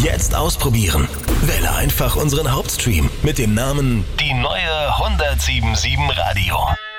Jetzt ausprobieren. Wähle einfach unseren Hauptstream mit dem Namen Die neue 1077 Radio.